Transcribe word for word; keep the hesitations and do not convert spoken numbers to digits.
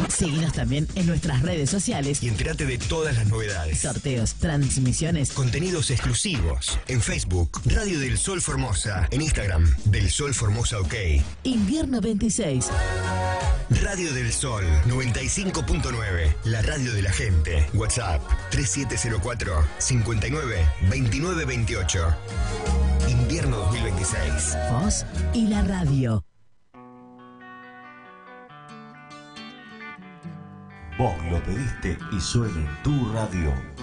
Seguinos también en nuestras redes sociales y entérate de todas las novedades. Sorteos, transmisiones, contenidos exclusivos. En Facebook, Radio del Sol Formosa. En Instagram, Del Sol Formosa OK. Invierno veintiséis. Radio del Sol noventa y cinco punto nueve. La radio de la gente. WhatsApp tres siete cero cuatro, cinco nueve, dos nueve dos ocho. Invierno dos mil veintiséis. Vos y la radio. Vos lo pediste y suena en tu radio.